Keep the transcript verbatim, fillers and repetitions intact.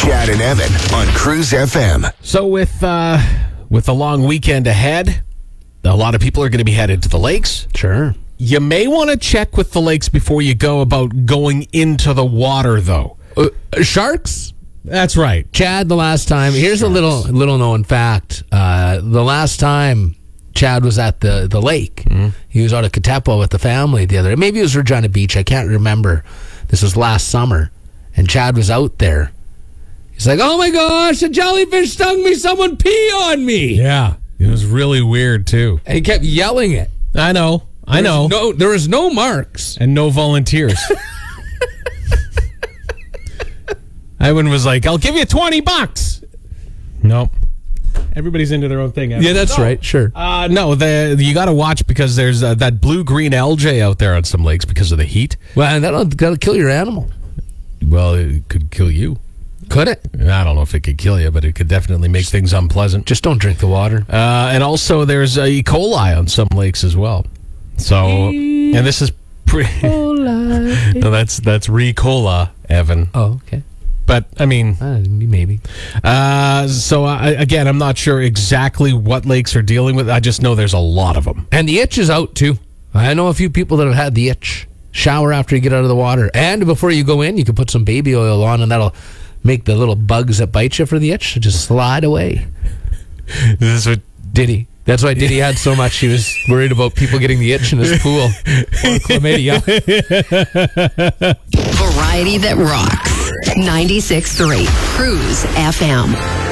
Chad and Evan on Cruise F M. So with uh, with the long weekend ahead, a lot of people are going to be headed to the lakes. Sure. You may want to check with the lakes before you go about going into the water, though. Uh, sharks? That's right. Chad, the last time, here's a little little known fact. Uh, the last time Chad was at the, the lake, mm-hmm. he was out at Katepo with the family the other, maybe it was Regina Beach, I can't remember. This was last summer, and Chad was out there. He's like, oh my gosh, a jellyfish stung me, someone pee on me. Yeah, it was really weird, too. And he kept yelling it. I know, I There know. was no, there was no marks. And no volunteers. Ivan was like, I'll give you twenty bucks. Nope. Everybody's into their own thing. Evan. Yeah, that's no. right. Sure. Uh, no, the you got to watch because there's uh, that blue-green algae out there on some lakes because of the heat. Well, and that'll, that'll kill your animal. Well, it could kill you. Could it? I don't know if it could kill you, but it could definitely make things unpleasant. Just don't drink the water. Uh, and also, there's uh, E. coli on some lakes as well. So, and this is pretty. No, that's that's Ricola, Evan. Oh, okay. But I mean, uh, maybe. Uh, so I, again, I'm not sure exactly what lakes are dealing with. I just know there's a lot of them, and the itch is out too. I know a few people that have had the itch. Shower after you get out of the water, and before you go in, you can put some baby oil on, and that'll make the little bugs that bite you for the itch just slide away. This is what Diddy. That's why Diddy had so much. He was worried about people getting the itch in his pool. Or chlamydia. Variety that rocks. ninety-six point three Cruise F M.